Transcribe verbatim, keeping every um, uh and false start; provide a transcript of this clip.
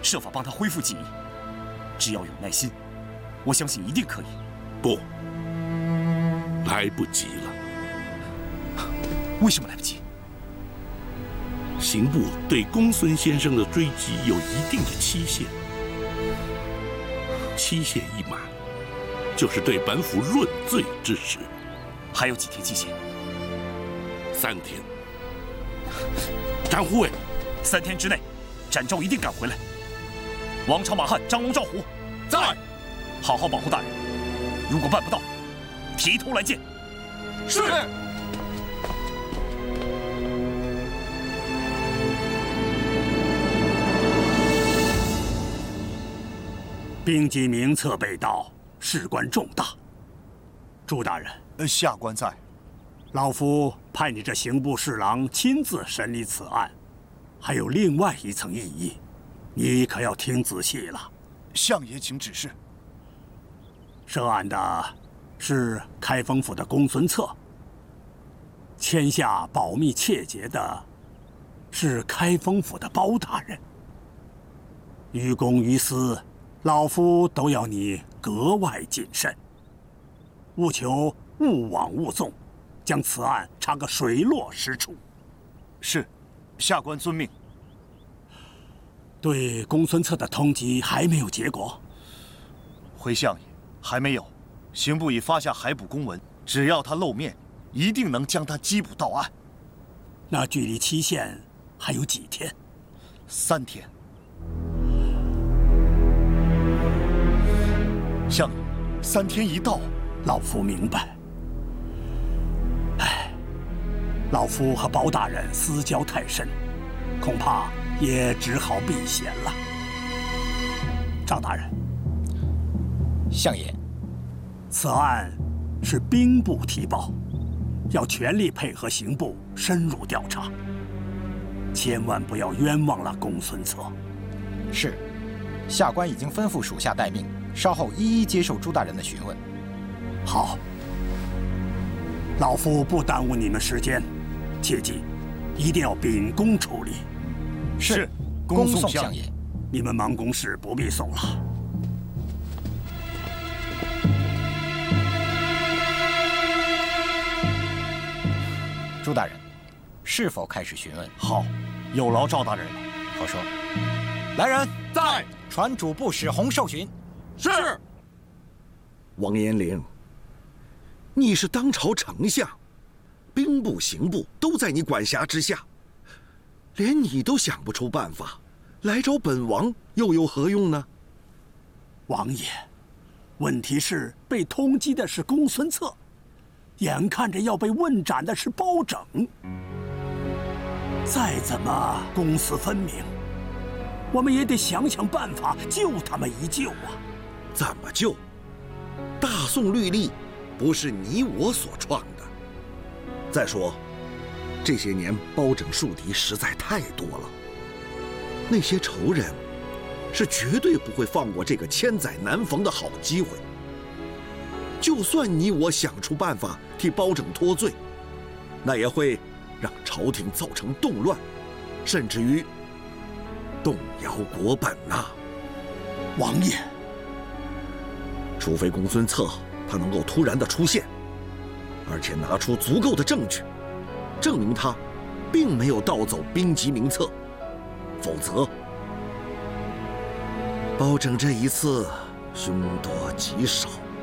设法帮他恢复记忆。只要有耐心，我相信一定可以。 不，来不及了。 为什么来不及？ 刑部对公孙先生的追击有一定的期限，期限一满，就是对本府论罪之时。 还有几天期限？ 三天。张护卫， 三天之内，展昭一定赶回来。王朝、马汉、张龙、赵虎， 在， 好好保护大人。如果办不到，提头来见。 是。 兵籍名册被盗，事关重大。朱大人， 呃，下官在。 老夫派你这刑部侍郎亲自审理此案，还有另外一层意义，你可要听仔细了。 相爷，请指示。 涉案的是开封府的公孙策，签下保密窃节的是开封府的包大人。于公于私，老夫都要你格外谨慎，务求勿枉勿纵，将此案查个水落石出。 是，下官遵命。 对公孙策的通缉还没有结果？ 回相爷，还没有。刑部已发下海捕公文，只要他露面，一定能将他缉捕到案。 那距离期限还有几天？ 三天。相爷，三天一到， 老夫明白。唉，老夫和包大人私交太深，恐怕也只好避嫌了。张大人， 相爷， 此案是兵部提报，要全力配合刑部深入调查，千万不要冤枉了公孙策。 是，下官已经吩咐属下待命，稍后一一接受朱大人的询问。 好，老夫不耽误你们时间，切记，一定要秉公处理。 是，恭送相爷。 你们忙公事不必送了。 朱大人，是否开始询问？ 好，有劳赵大人了。 好说。来人，在，传主簿使洪受询。 是。 王延龄，你是当朝丞相，兵部、刑部都在你管辖之下，连你都想不出办法，来找本王又有何用呢？ 王爷，问题是被通缉的是公孙策，眼看着要被问斩的是包拯，再怎么公私分明，我们也得想想办法救他们一救啊！ 怎么救？大宋律例不是你我所创的。再说，这些年包拯树敌实在太多了，那些仇人是绝对不会放过这个千载难逢的好机会。就算你我想出办法替包拯脱罪，那也会让朝廷造成动乱，甚至于动摇国本呐、啊。 王爷， 除非公孙策他能够突然的出现，而且拿出足够的证据，证明他并没有盗走兵籍名册，否则包拯这一次凶多吉少。